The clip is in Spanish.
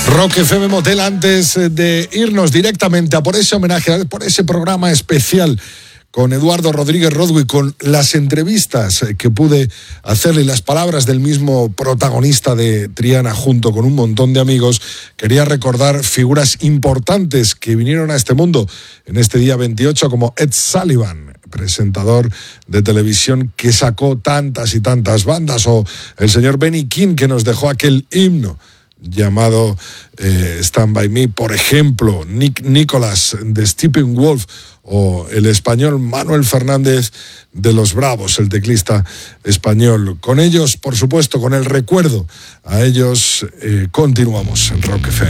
Rock FM Motel, antes de irnos directamente a por ese homenaje, por ese programa especial con Eduardo Rodríguez Rodway, con las entrevistas que pude hacerle y las palabras del mismo protagonista de Triana junto con un montón de amigos, quería recordar figuras importantes que vinieron a este mundo en este día 28, como Ed Sullivan, presentador de televisión que sacó tantas y tantas bandas, o el señor Benny King, que nos dejó aquel himno llamado Stand By Me, por ejemplo, Nick Nicholas de Steppenwolf, o el español Manuel Fernández de Los Bravos, el teclista español. Con ellos, por supuesto, con el recuerdo a ellos, continuamos en Rock FM.